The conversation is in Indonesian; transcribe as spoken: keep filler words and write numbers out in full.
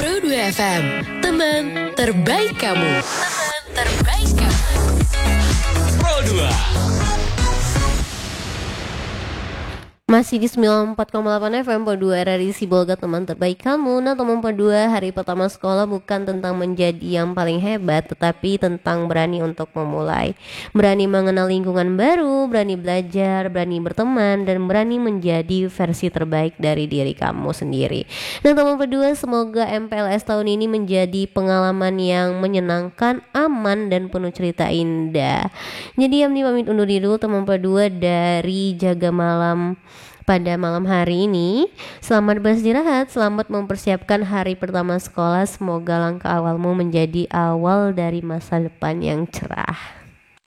Pro dua F M, teman terbaik kamu. Teman terbaik kamu. Pro dua. Masih di sembilan puluh empat koma delapan F M Pro dua R R I Sibolga, teman terbaik kamu. Nah, teman Pro dua, hari pertama sekolah bukan tentang menjadi yang paling hebat, tetapi tentang berani untuk memulai. Berani mengenal lingkungan baru, berani belajar, berani berteman, dan berani menjadi versi terbaik dari diri kamu sendiri. Nah, teman Pro dua, semoga M P L S tahun ini menjadi pengalaman yang menyenangkan, aman, dan penuh cerita indah. Jadi Amni pamit undur diri dulu, teman Pro dua, dari Jaga Malam pada malam hari ini. Selamat beristirahat, selamat mempersiapkan hari pertama sekolah. Semoga langkah awalmu menjadi awal dari masa depan yang cerah.